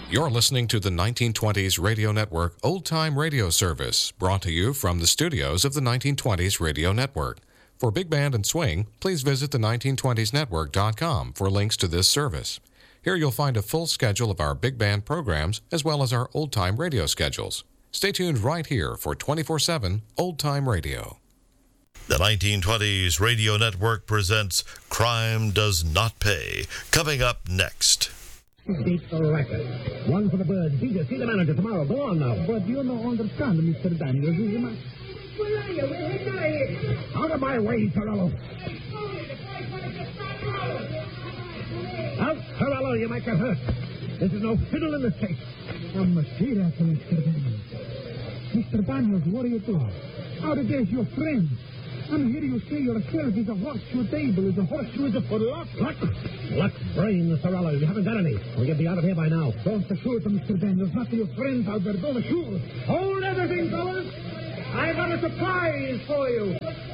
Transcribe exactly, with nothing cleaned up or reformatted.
You're listening to the nineteen twenties Radio Network Old Time Radio Service, brought to you from the studios of the nineteen twenties Radio Network. For Big Band and Swing, please visit the nineteen twenties network dot com for links to this service. Here you'll find a full schedule of our big band programs as well as our old-time radio schedules. Stay tuned right here for twenty-four seven Old Time Radio. The nineteen twenties Radio Network presents Crime Does Not Pay. Coming up next. Beat the record. One for the birds. See, see the manager tomorrow. Go on now. But you don't understand, Mister Daniels. You must... Where are you? Where are you? Out of my way, Torello. Out, Torello, you might get hurt. This is no fiddle in this case. I'm afraid of Mister Daniels. Mister Daniels, what are you doing? Out of there's your friend. I'm here you say yourself is a horseshoe table, is a horseshoe is a for luck. Luck? Luck, brains, Torello. You haven't got any. We'll get me out of here by now. Don't assure to Mister Daniels, not to your friends, Albert. Don't assure. Hold everything, fellas. I've got a surprise for you.